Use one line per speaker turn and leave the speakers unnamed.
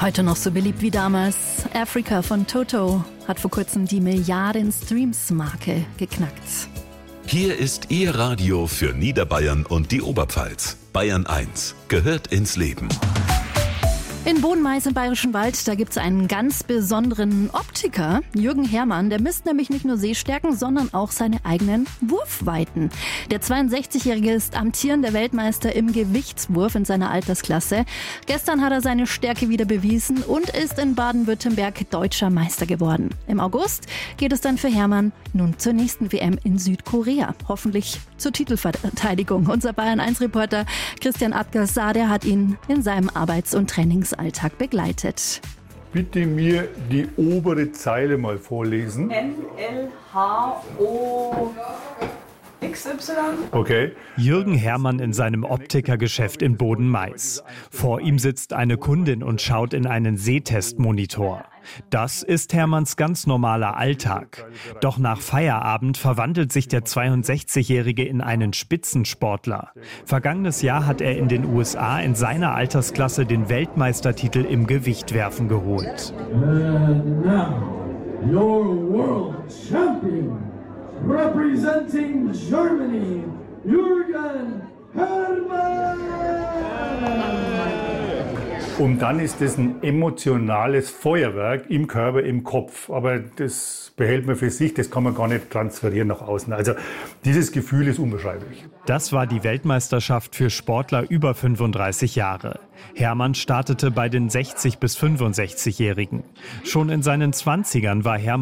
Heute noch so beliebt wie damals. Africa von Toto hat vor kurzem die Milliarden-Streams-Marke geknackt.
Hier ist Ihr Radio für Niederbayern und die Oberpfalz. Bayern 1 gehört ins Leben.
In Bodenmais im Bayerischen Wald, da gibt es einen ganz besonderen Optiker, Jürgen Herrmann. Der misst nämlich nicht nur Sehstärken, sondern auch seine eigenen Wurfweiten. Der 62-Jährige ist amtierender Weltmeister im Gewichtswurf in seiner Altersklasse. Gestern hat er seine Stärke wieder bewiesen und ist in Baden-Württemberg deutscher Meister geworden. Im August geht es dann für Herrmann nun zur nächsten WM in Südkorea. Hoffentlich zur Titelverteidigung. Unser Bayern-1-Reporter Christian Adgersar, der hat ihn in seinem Arbeits- und Trainingsalltag begleitet.
Bitte mir die obere Zeile mal vorlesen.
NLHOXY.
Okay.
Jürgen Herrmann in seinem Optikergeschäft in Bodenmais. Vor ihm sitzt eine Kundin und schaut in einen Sehtestmonitor. Das ist Herrmanns ganz normaler Alltag. Doch nach Feierabend verwandelt sich der 62-Jährige in einen Spitzensportler. Vergangenes Jahr hat er in den USA in seiner Altersklasse den Weltmeistertitel im Gewichtwerfen geholt.
And now, your world champion, representing Germany, Jürgen Herrmann!
Und dann ist das ein emotionales Feuerwerk im Körper, im Kopf. Aber das behält man für sich, das kann man gar nicht transferieren nach außen. Also dieses Gefühl ist unbeschreiblich.
Das war die Weltmeisterschaft für Sportler über 35 Jahre. Herrmann startete bei den 60- bis 65-Jährigen. Schon in seinen 20ern war Herrmann